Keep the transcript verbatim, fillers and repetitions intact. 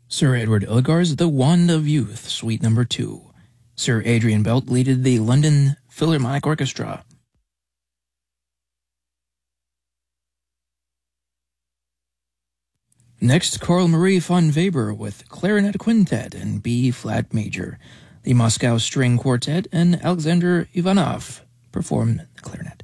Sir Edward Elgar's The Wand of Youth, Suite Number two. Sir Adrian Belt leaded the London Philharmonic Orchestra. Next, Carl Marie von Weber with Clarinet Quintet in B-flat major. The Moscow String Quartet and Alexander Ivanov performed the clarinet.